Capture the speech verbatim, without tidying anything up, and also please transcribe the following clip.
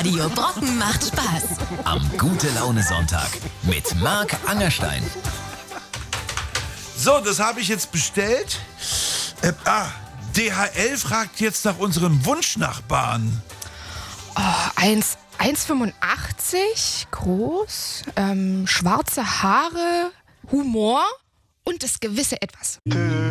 Radio Brocken macht Spaß. Am Gute-Laune-Sonntag mit Marc Angerstein. So, das habe ich jetzt bestellt. Äh, ah, D H L fragt jetzt nach unserem Wunschnachbarn. Oh, eins Komma fünfundachtzig, groß, ähm, schwarze Haare, Humor und das gewisse Etwas.